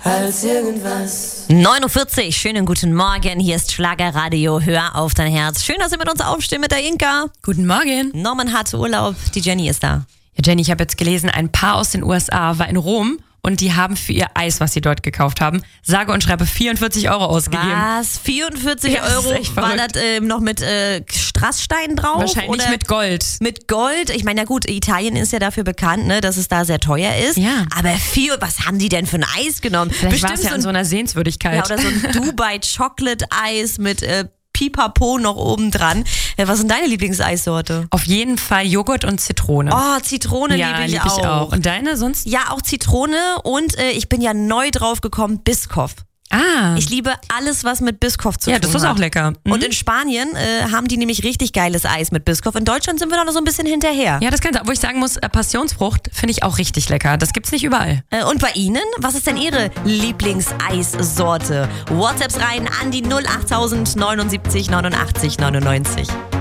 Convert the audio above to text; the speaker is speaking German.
als irgendwas. 9:40 Uhr, schönen guten Morgen. Hier ist Schlagerradio. Hör auf dein Herz. Schön, dass ihr mit uns aufsteht mit der Inka. Guten Morgen. Norman hat Urlaub. Die Jenny ist da. Ja, Jenny, ich habe jetzt gelesen, ein Paar aus den USA war in Rom und die haben für ihr Eis, was sie dort gekauft haben, sage und schreibe 44 € ausgegeben. Was? 44 Ja, das ist Euro? echt War verrückt. das noch mit Strassstein drauf? Wahrscheinlich oder mit Gold. Mit Gold? Ich meine, ja gut, Italien ist ja dafür bekannt, ne, dass es da sehr teuer ist. Ja. Aber was haben die denn für ein Eis genommen? Vielleicht war es ja an so einer Sehenswürdigkeit. Ja, oder so ein Dubai Chocolate Eis mit Pipapo noch oben dran. Was ist denn deine Lieblingseissorte? Auf jeden Fall Joghurt und Zitrone. Oh, Zitrone ja, liebe ich lieb auch. Und deine sonst? Ja, auch Zitrone und ich bin ja neu drauf gekommen, Biscoff. Ah. Ich liebe alles, was mit Biscoff zu Ja, tun hat. das ist auch lecker. Mhm. Und in Spanien haben die nämlich richtig geiles Eis mit Biscoff. In Deutschland sind wir da noch so ein bisschen hinterher. Ja, das kann sein. Wo ich sagen muss, Passionsfrucht finde ich auch richtig lecker. Das gibt's nicht überall. Und bei Ihnen? Was ist denn Ihre Lieblingseissorte? WhatsApps rein an die 08000 79 89 99.